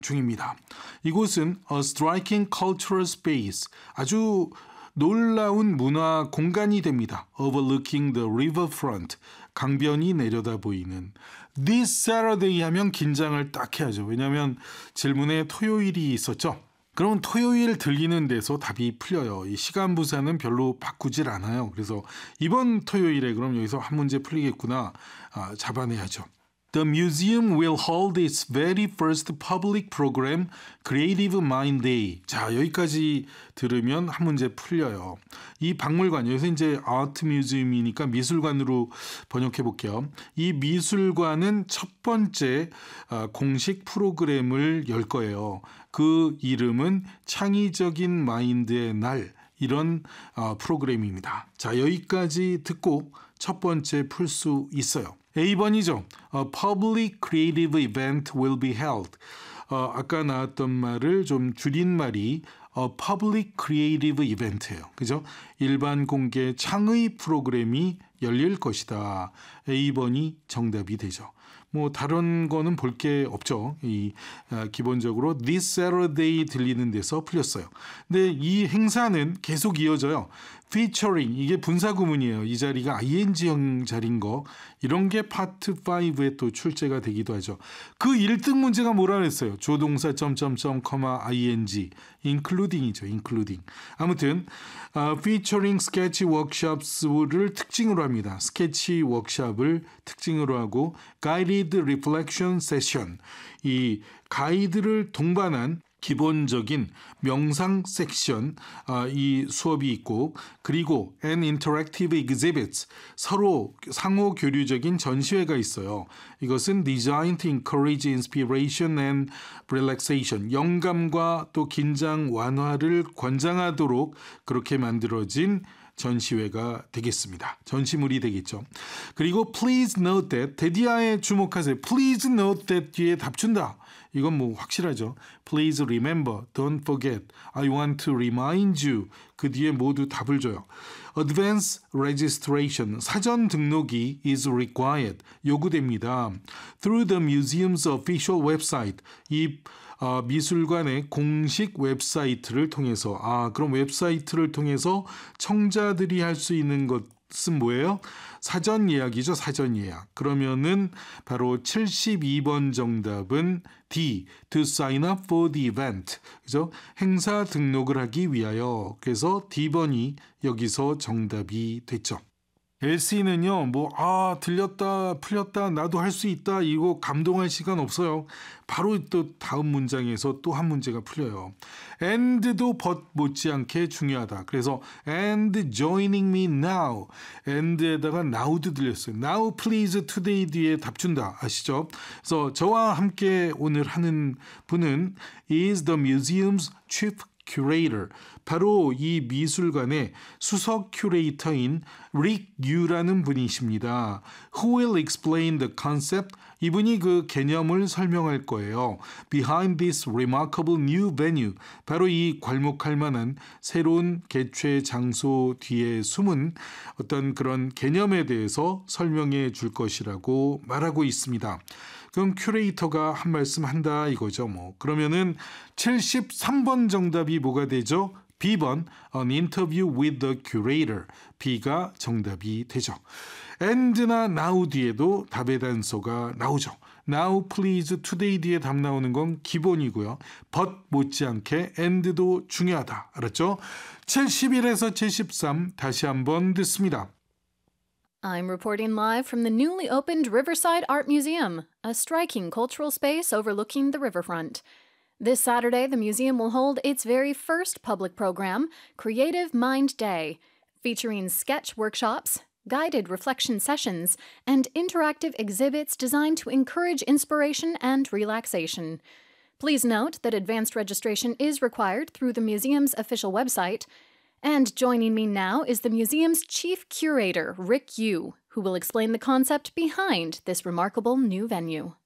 중입니다. 이곳은 A Striking Cultural Space, 아주 놀라운 문화 공간이 됩니다. Overlooking the riverfront, 강변이 내려다 보이는. This Saturday 하면 긴장을 딱 해야죠. 왜냐하면 질문에 토요일이 있었죠. 그럼 토요일 들리는 데서 답이 풀려요. 이 시간 부사는 별로 바꾸질 않아요. 그래서 이번 토요일에 그럼 여기서 한 문제 풀리겠구나 잡아내야죠. The museum will hold its very first public program, Creative Mind Day. 자, 여기까지 들으면 한 문제 풀려요. 이 박물관, 여기서 이제 아트 뮤지엄이니까 미술관으로 번역해 볼게요. 이 미술관은 첫 번째 공식 프로그램을 열 거예요. 그 이름은 창의적인 마인드의 날, 이런 프로그램입니다. 자, 여기까지 듣고 첫 번째 풀 수 있어요. A번이죠. A public creative event will be held. 아까 나왔던 말을 좀 줄인 말이 A public creative event예요. 그죠? 일반 공개 창의 프로그램이 열릴 것이다. A번이 정답이 되죠. 뭐 다른 거는 볼 게 없죠. 기본적으로 This Saturday 들리는 데서 풀렸어요. 근데 이 행사는 계속 이어져요. Featuring, 이게 분사구문이에요. 이 자리가 ing형 자리인 거, 이런 게 파트 5에 또 출제가 되기도 하죠. 그 1등 문제가 뭐라 그랬어요? 조동사 ing, including이죠. including. 아무튼 featuring sketch workshops를 특징으로 합니다. 스케치 워크숍을 특징으로 하고 guided reflection session, 이 가이드를 동반한 기본적인 명상 섹션, 이 수업이 있고, 그리고 an interactive exhibits, 서로 상호 교류적인 전시회가 있어요. 이것은 designed to encourage inspiration and relaxation, 영감과 또 긴장 완화를 권장하도록 그렇게 만들어진 전시회가 되겠습니다. 전시물이 되겠죠. 그리고 please note that, 대디아에 주목하세요. please note that 뒤에 답 준다. 이건 뭐 확실하죠. Please remember, don't forget, I want to remind you. 그 뒤에 모두 답을 줘요. Advance registration, 사전 등록이 is required, 요구됩니다. Through the museum's official website, 이 미술관의 공식 웹사이트를 통해서, 그럼 웹사이트를 통해서 청자들이 할 수 있는 것은 뭐예요? 사전 예약이죠. 사전 예약. 그러면은 바로 72번 정답은 D, to sign up for the event. 그죠? 행사 등록을 하기 위하여. 그래서 D번이 여기서 정답이 됐죠. LC는요, 들렸다, 풀렸다, 나도 할 수 있다, 이거 감동할 시간 없어요. 바로 또 다음 문장에서 또 한 문제가 풀려요. and도 but 못지않게 중요하다. 그래서 and joining me now. and에다가 now도 들렸어요. now please today 뒤에 답 준다. 아시죠? 그래서 저와 함께 오늘 하는 분은 is the museum's chief curator. 바로 이 미술관의 수석 큐레이터인 릭 유라는 분이십니다. Who will explain the concept? 이분이 그 개념을 설명할 거예요. Behind this remarkable new venue. 바로 이 괄목할 만한 새로운 개최 장소 뒤에 숨은 어떤 그런 개념에 대해서 설명해 줄 것이라고 말하고 있습니다. 그럼 큐레이터가 한 말씀 한다 이거죠. 그러면은 73번 정답이 뭐가 되죠? B번, an interview with the curator. B가 정답이 되죠. and나 now 뒤에도 답의 단서가 나오죠. now, please, today 뒤에 답 나오는 건 기본이고요. but 못지않게 and도 중요하다. 알았죠? 71에서 73 다시 한번 듣습니다. I'm reporting live from the newly opened Riverside Art Museum, a striking cultural space overlooking the riverfront. This Saturday, the museum will hold its very first public program, Creative Mind Day, featuring sketch workshops, guided reflection sessions, and interactive exhibits designed to encourage inspiration and relaxation. Please note that advanced registration is required through the museum's official website. And joining me now is the museum's chief curator, Rick Yu, who will explain the concept behind this remarkable new venue.